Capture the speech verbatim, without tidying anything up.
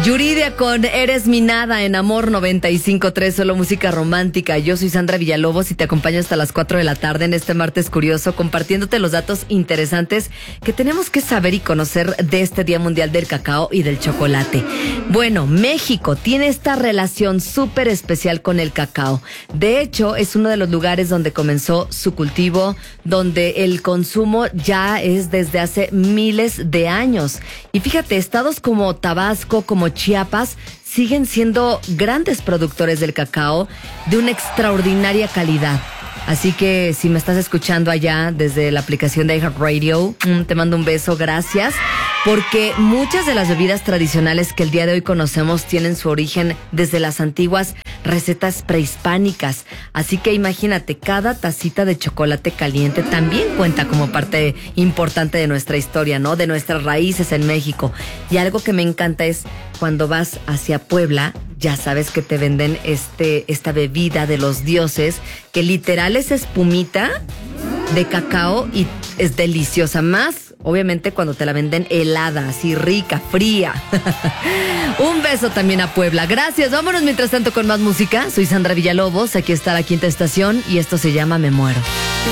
Yuridia con Eres mi nada en Amor noventa y cinco punto tres, solo música romántica. Yo soy Sandra Villalobos y te acompaño hasta las cuatro de la tarde en este martes curioso, compartiéndote los datos interesantes que tenemos que saber y conocer de este Día Mundial del Cacao y del Chocolate. Bueno, México tiene esta relación súper especial con el cacao. De hecho, es uno de los lugares donde comenzó su cultivo, donde el consumo ya es desde hace miles de años. Y fíjate, estados como Tabasco, como Chiapas, siguen siendo grandes productores del cacao de una extraordinaria calidad. Así que si me estás escuchando allá desde la aplicación de iHeartRadio, te mando un beso, gracias, porque muchas de las bebidas tradicionales que el día de hoy conocemos tienen su origen desde las antiguas recetas prehispánicas. Así que imagínate, cada tacita de chocolate caliente también cuenta como parte importante de nuestra historia, ¿no? De nuestras raíces en México. Y algo que me encanta es cuando vas hacia Puebla, ya sabes que te venden este, esta bebida de los dioses, que literal es espumita de cacao y es deliciosa. Más, obviamente, cuando te la venden helada, así rica, fría. Un beso también a Puebla. Gracias. Vámonos mientras tanto con más música. Soy Sandra Villalobos, aquí está la Quinta Estación y esto se llama Me Muero.